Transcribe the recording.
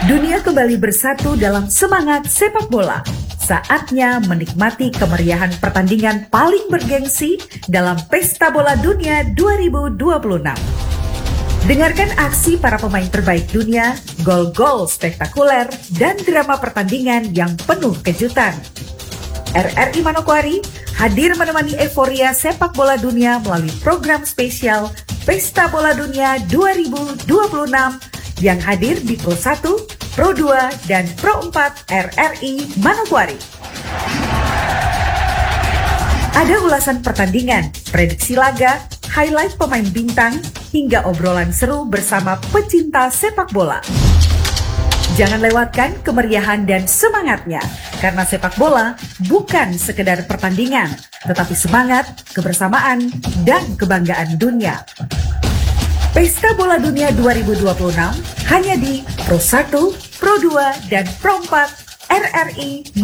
Dunia kembali bersatu dalam semangat sepak bola. Saatnya menikmati kemeriahan pertandingan paling bergengsi dalam Pesta Bola Dunia 2026. Dengarkan aksi para pemain terbaik dunia, gol-gol spektakuler, dan drama pertandingan yang penuh kejutan. RRI Manokwari hadir menemani euforia sepak bola dunia melalui program spesial Pesta Bola Dunia 2026 yang hadir di Pro 1, Pro 2, dan Pro 4 RRI Manokwari. Ada ulasan pertandingan, prediksi laga, highlight pemain bintang, hingga obrolan seru bersama pecinta sepak bola. Jangan lewatkan kemeriahan dan semangatnya, karena sepak bola bukan sekedar pertandingan, tetapi semangat, kebersamaan, dan kebanggaan dunia. Pesta Bola Dunia 2026 hanya di Pro 1, Pro 2, dan Pro 4 RRI